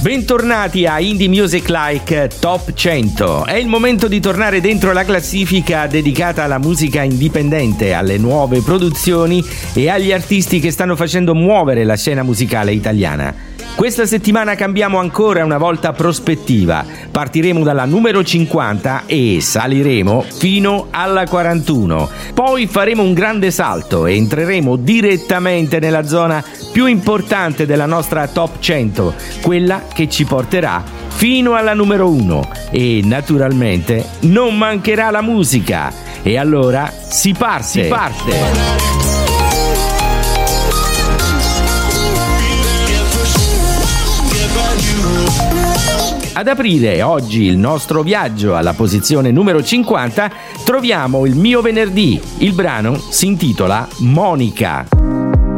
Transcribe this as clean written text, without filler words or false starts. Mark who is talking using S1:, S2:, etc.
S1: Bentornati a Indie Music Like Top 100. È il momento di tornare dentro la classifica dedicata alla musica indipendente, alle nuove produzioni e agli artisti che stanno facendo muovere la scena musicale italiana. Questa settimana cambiamo ancora una volta prospettiva. Partiremo dalla numero 50 e saliremo fino alla 41. Poi faremo un grande salto e entreremo direttamente nella zona più importante della nostra Top 100, quella che ci porterà fino alla numero 1. E naturalmente non mancherà la musica. E allora si parte! Ad aprire oggi il nostro viaggio alla posizione numero 50 troviamo Il mio venerdì. Il brano si intitola Monica.